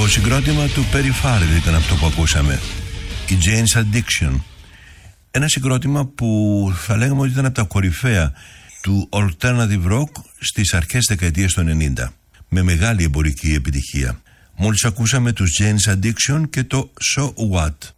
συγκρότημα του Perry Farrell ήταν αυτό που ακούσαμε, η Jane's Addiction. Ένα συγκρότημα που θα λέγαμε ότι ήταν από τα κορυφαία του alternative rock στις αρχές δεκαετίας του 90, με μεγάλη εμπορική επιτυχία. Μόλις ακούσαμε τους Jane's Addiction και το So What.